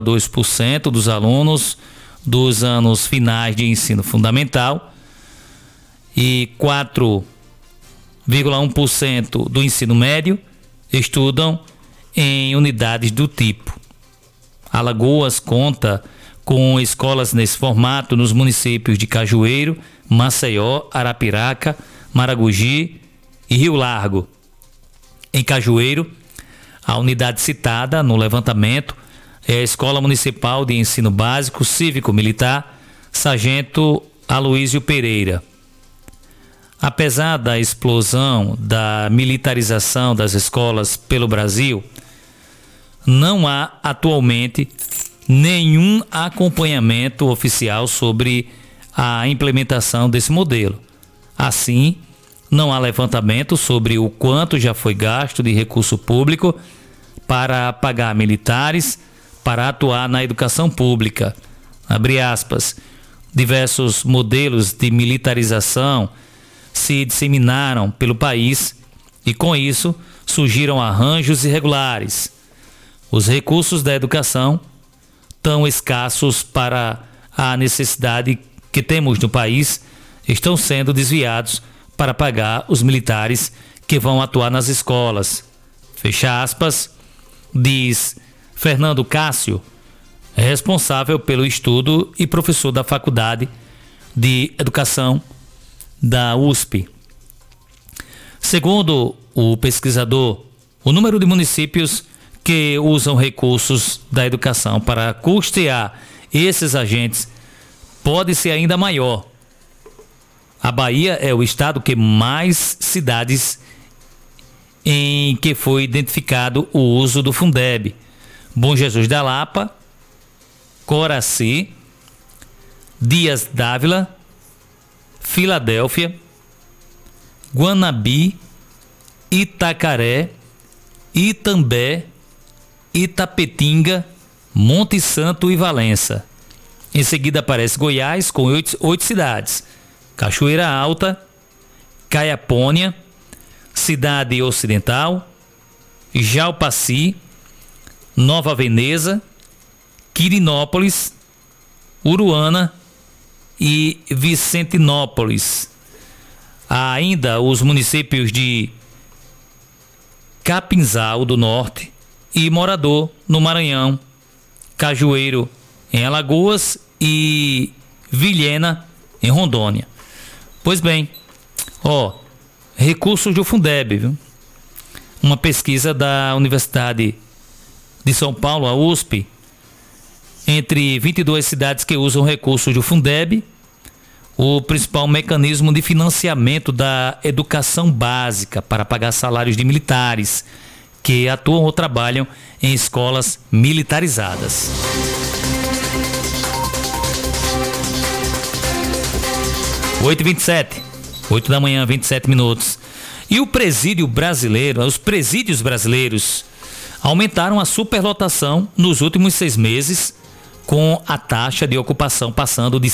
2% dos alunos dos anos finais de ensino fundamental e 4,1% do ensino médio estudam em unidades do tipo. Alagoas conta com escolas nesse formato nos municípios de Cajueiro, Maceió, Arapiraca, Maragogi e Rio Largo. Em Cajueiro, a unidade citada no levantamento é a Escola Municipal de Ensino Básico Cívico-Militar Sargento Aloísio Pereira. Apesar da explosão da militarização das escolas pelo Brasil, não há atualmente nenhum acompanhamento oficial sobre a implementação desse modelo. Assim, não há levantamento sobre o quanto já foi gasto de recurso público para pagar militares para atuar na educação pública. Abre aspas. Diversos modelos de militarização se disseminaram pelo país e, com isso, surgiram arranjos irregulares. Os recursos da educação, tão escassos para a necessidade que temos no país, estão sendo desviados para pagar os militares que vão atuar nas escolas. Fecha aspas, diz Fernando Cássio, responsável pelo estudo e professor da Faculdade de Educação da USP. Segundo o pesquisador, o número de municípios que usam recursos da educação para custear esses agentes pode ser ainda maior. A Bahia é o estado que mais cidades em que foi identificado o uso do Fundeb. Bom Jesus da Lapa, Coraci, Dias Dávila, Filadélfia, Guanabi, Itacaré, Itambé, Itapetinga, Monte Santo e Valença. Em seguida aparece Goiás com 8 cidades: Cachoeira Alta, Caiapônia, Cidade Ocidental, Jalpaci, Nova Veneza, Quirinópolis, Uruana e Vicentinópolis. Há ainda os municípios de Capinzal do Norte e Morador no Maranhão, Cajueiro em Alagoas e Vilhena em Rondônia. Pois bem, recursos do Fundeb, viu? Uma pesquisa da Universidade de São Paulo, a USP, entre 22 cidades que usam recursos do Fundeb, o principal mecanismo de financiamento da educação básica para pagar salários de militares que atuam ou trabalham em escolas militarizadas. 8h27, 8 da manhã, 27 minutos. E os presídios brasileiros aumentaram a superlotação nos últimos 6 meses, com a taxa de ocupação passando de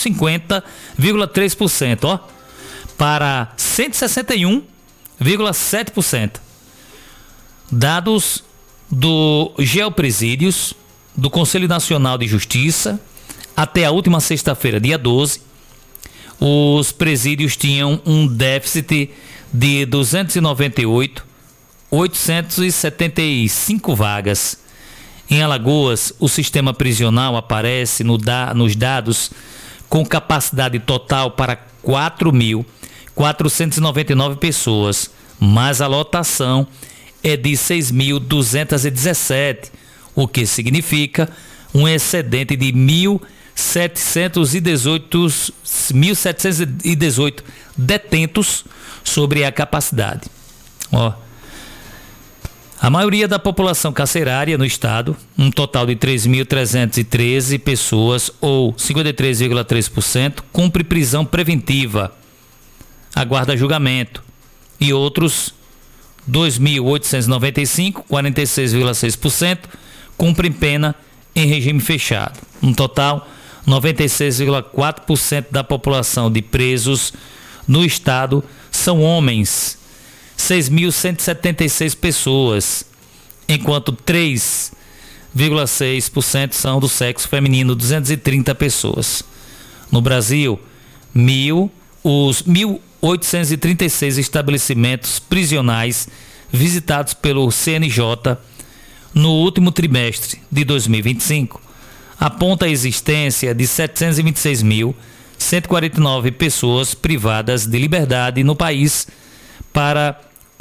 150,3%, para 161,7%. Dados do Geopresídios, do Conselho Nacional de Justiça, até a última sexta-feira, dia 12, os presídios tinham um déficit de 298.875 vagas. Em Alagoas, o sistema prisional aparece nos dados com capacidade total para 4.499 pessoas, mas a lotação é de 6.217, o que significa um excedente de 1.718 detentos sobre a capacidade. A maioria da população carcerária no estado, um total de 3.313 pessoas, ou 53,3%, cumpre prisão preventiva, aguarda julgamento, e outros 2.895, 46,6%, cumprem pena em regime fechado. Um total, 96,4% da população de presos no estado são homens, 6.176 pessoas, enquanto 3,9% 2,6% são do sexo feminino, 230 pessoas. No Brasil, os 1.836 estabelecimentos prisionais visitados pelo CNJ no último trimestre de 2025 aponta a existência de 726.149 pessoas privadas de liberdade no país para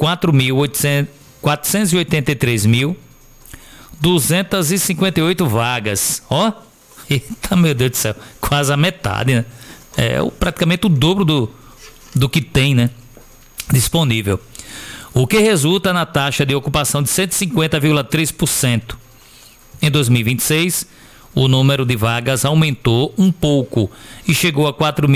483.258 vagas. Ó, eita, meu Deus do céu, quase a metade, né? Praticamente o dobro do que tem, né, disponível. O que resulta na taxa de ocupação de 150,3%. Em 2026, o número de vagas aumentou um pouco e chegou a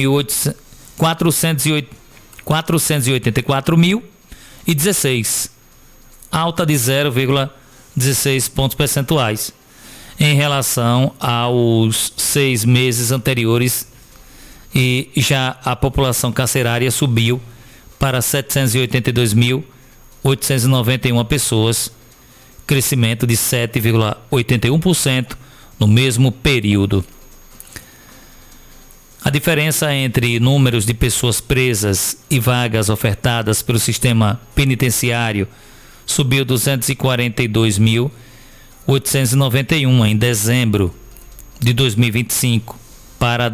484.016, alta de 0,16 pontos percentuais em relação aos 6 meses anteriores, e já a população carcerária subiu para 782.891 pessoas, crescimento de 7,81% no mesmo período. A diferença entre números de pessoas presas e vagas ofertadas pelo sistema penitenciário subiu 242.891 em dezembro de 2025 para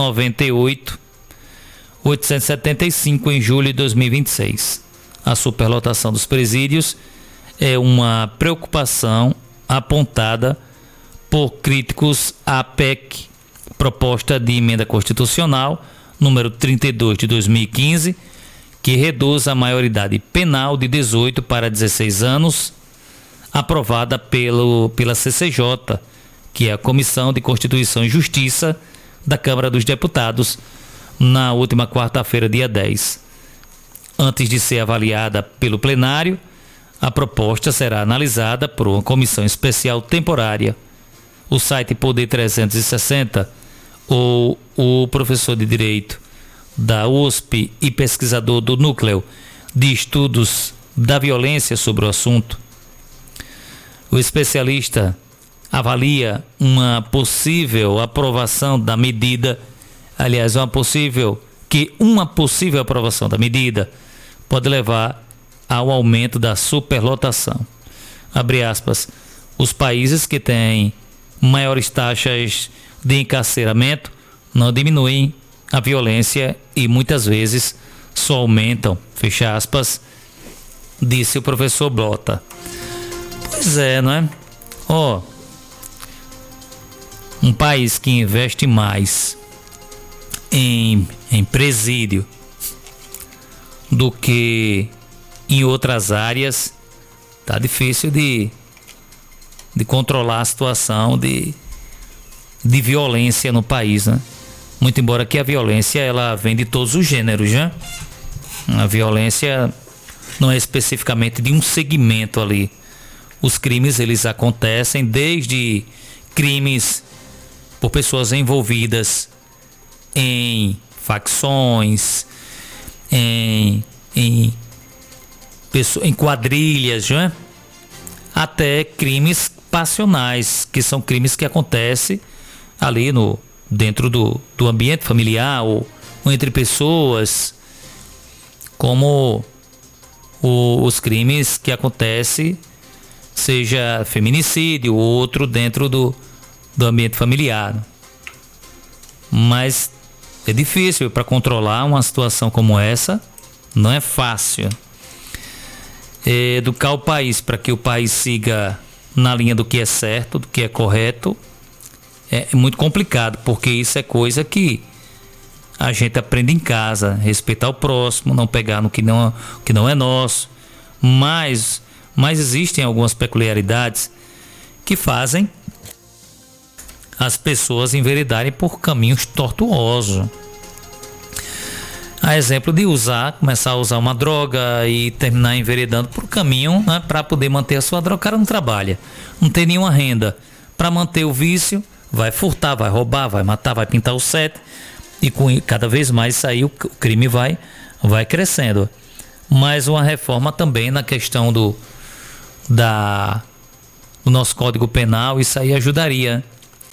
298.875 em julho de 2026. A superlotação dos presídios é uma preocupação apontada por críticos à PEC, proposta de emenda constitucional número 32 de 2015, que reduz a maioridade penal de 18 para 16 anos, aprovada pela CCJ, que é a Comissão de Constituição e Justiça da Câmara dos Deputados, na última quarta-feira, dia 10. Antes de ser avaliada pelo plenário, a proposta será analisada por uma comissão especial temporária. O site Poder 360, ou o professor de Direito da USP e pesquisador do Núcleo de Estudos da Violência sobre o assunto, o especialista avalia uma possível aprovação da medida, uma possível aprovação da medida pode levar ao aumento da superlotação. Abre aspas, os países que têm maiores taxas de encarceramento não diminuem a violência e muitas vezes só aumentam, fecha aspas, disse o professor Blota. Pois é, não é? Um país que investe mais em presídio do que em outras áreas, tá difícil de controlar a situação de violência no país, né? Muito embora que a violência ela vem de todos os gêneros, né? A violência não é especificamente de um segmento ali. Os crimes eles acontecem desde crimes por pessoas envolvidas em facções, em quadrilhas, né? Até crimes passionais, que são crimes que acontecem ali dentro do ambiente familiar ou entre pessoas, como os crimes que acontecem, seja feminicídio ou outro dentro do ambiente familiar. Mas é difícil para controlar uma situação como essa, não é fácil. Educar o país para que o país siga na linha do que é certo, do que é correto, é muito complicado, porque isso é coisa que a gente aprende em casa, respeitar o próximo, não pegar no que não é nosso, mas existem algumas peculiaridades que fazem as pessoas enveredarem por caminhos tortuosos. A exemplo de começar a usar uma droga e terminar enveredando por caminho, né, para poder manter a sua droga. O cara não trabalha, não tem nenhuma renda. Para manter o vício, vai furtar, vai roubar, vai matar, vai pintar o set. E cada vez mais isso aí o crime vai crescendo. Mas uma reforma também na questão do nosso Código Penal, isso aí ajudaria.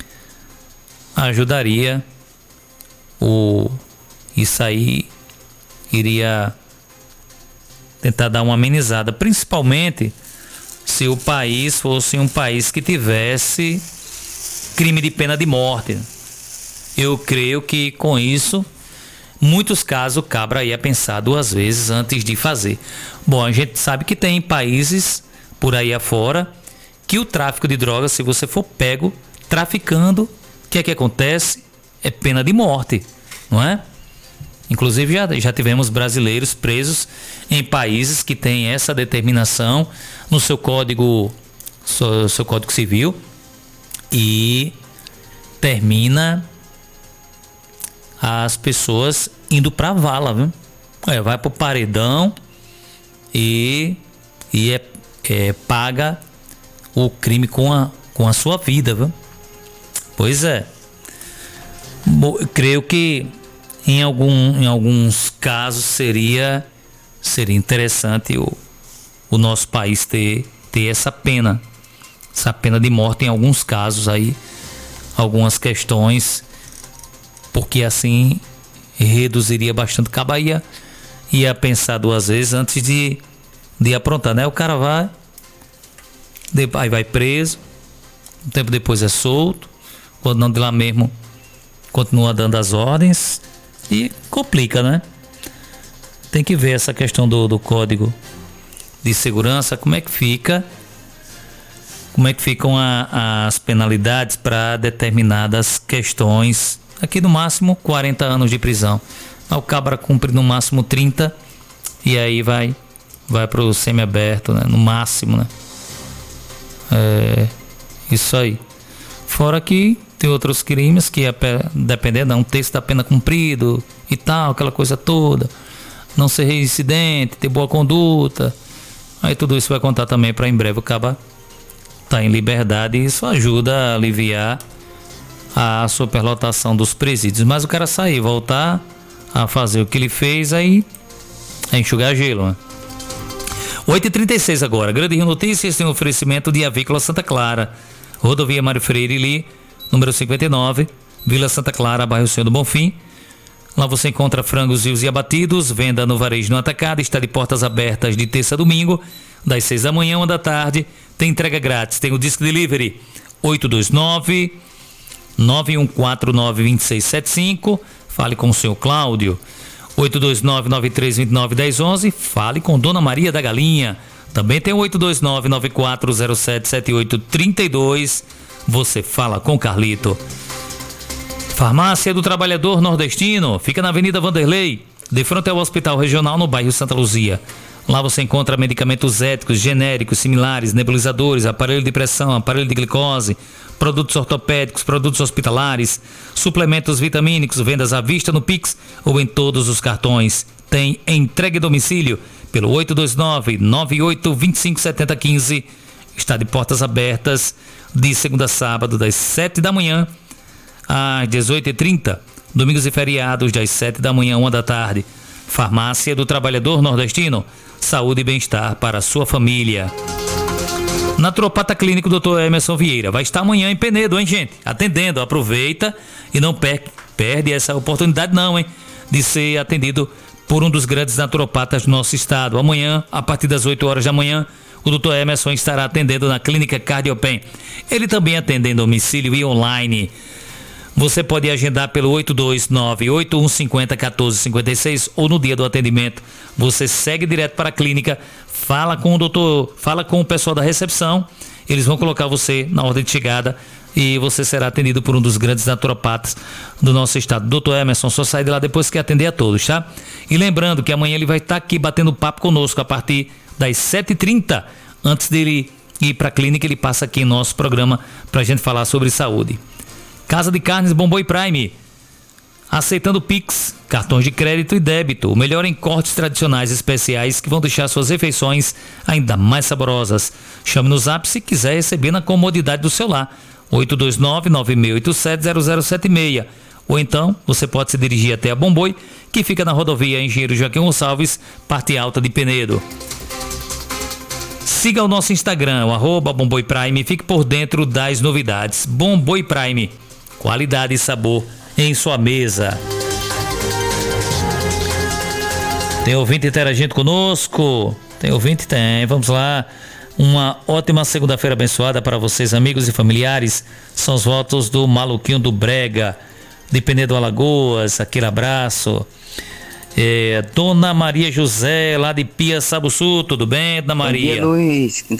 Isso aí iria tentar dar uma amenizada, principalmente se o país fosse um país que tivesse crime de pena de morte. Eu creio que com isso, muitos casos o cabra ia pensar 2 vezes antes de fazer. Bom, a gente sabe que tem países por aí afora que o tráfico de drogas, se você for pego traficando, o que é que acontece? É pena de morte, não é? Inclusive já tivemos brasileiros presos em países que têm essa determinação no seu código civil e termina as pessoas indo para a vala, viu? Vai pro paredão e paga o crime com a sua vida, viu? Pois é. Eu creio que em alguns casos seria interessante o nosso país ter essa pena de morte em alguns casos aí, algumas questões, porque assim reduziria bastante. Acaba ia pensar 2 vezes antes de aprontar, né? O cara vai preso, um tempo depois é solto, quando não de lá mesmo continua dando as ordens e complica, né? Tem que ver essa questão do código de segurança, como é que ficam as penalidades para determinadas questões. Aqui no máximo 40 anos de prisão, o cabra cumpre no máximo 30 e aí vai para o semiaberto, né? No máximo, né? Isso aí. Fora que tem outros crimes que, dependendo, 1/3 da pena cumprido e tal, aquela coisa toda. Não ser reincidente, ter boa conduta. Aí tudo isso vai contar também para em breve o caba tá em liberdade, e isso ajuda a aliviar a superlotação dos presídios. Mas o cara sair, voltar a fazer o que ele fez, aí é enxugar gelo, né? 8h36 agora. Grande Rio Notícias tem um oferecimento de Avícola Santa Clara, Rodovia Mário Freire Li, número 59, Vila Santa Clara, bairro Senhor do Bonfim. Lá você encontra frangos vivos e abatidos, venda no varejo no atacado, está de portas abertas de terça a domingo, das 6 da manhã, 1 da tarde. Tem entrega grátis, tem o Disc Delivery 829-9149-2675. Fale com o seu Cláudio. 829-9329-1011. Fale com Dona Maria da Galinha. Também tem o 829-9407-7832. Você fala com Carlito. Farmácia do Trabalhador Nordestino. Fica na Avenida Vanderlei, de frente ao Hospital Regional, no bairro Santa Luzia. Lá você encontra medicamentos éticos, genéricos, similares, nebulizadores, aparelho de pressão, aparelho de glicose, produtos ortopédicos, produtos hospitalares, suplementos vitamínicos, vendas à vista no Pix ou em todos os cartões. Tem entrega em domicílio pelo 829-9825-7015. Está de portas abertas de segunda a sábado, das 7 da manhã às 18h30. Domingos e feriados, das 7 da manhã, 1 da tarde. Farmácia do Trabalhador Nordestino. Saúde e bem-estar para a sua família. Naturopata Clínico Dr. Emerson Vieira vai estar amanhã em Penedo, hein, gente? Atendendo, aproveita e não perde essa oportunidade não, hein? De ser atendido por um dos grandes naturopatas do nosso estado. Amanhã, a partir das 8 horas da manhã, o Dr. Emerson estará atendendo na Clínica Cardiopen. Ele também atende em domicílio e online. Você pode agendar pelo 829-8150-1456 ou no dia do atendimento. Você segue direto para a clínica, fala com o doutor, fala com o pessoal da recepção. Eles vão colocar você na ordem de chegada e você será atendido por um dos grandes naturopatas do nosso estado. Doutor Emerson, só sai de lá depois que atender a todos, tá? E lembrando que amanhã ele vai estar aqui batendo papo conosco a partir das 7h30. Antes dele ir para a clínica, ele passa aqui em nosso programa para a gente falar sobre saúde. Casa de Carnes Bombom e Prime, aceitando Pix, cartões de crédito e débito, o melhor em cortes tradicionais especiais que vão deixar suas refeições ainda mais saborosas. Chame no Zap se quiser receber na comodidade do celular, 829-9687-0076. Ou então, você pode se dirigir até a Bomboi, que fica na rodovia Engenheiro Joaquim Gonçalves, parte alta de Penedo. Siga o nosso Instagram, o @Bomboi Prime, e fique por dentro das novidades. Bomboi Prime, qualidade e sabor em sua mesa. Tem ouvinte interagindo conosco? Tem ouvinte? Tem, vamos lá. Uma ótima segunda-feira abençoada para vocês, amigos e familiares. São os votos do Maluquinho do Brega, de Penedo, Alagoas. Aquele abraço. Dona Maria José, lá de Pia Sabuçu, tudo bem, Dona Maria? Bom dia, Luiz.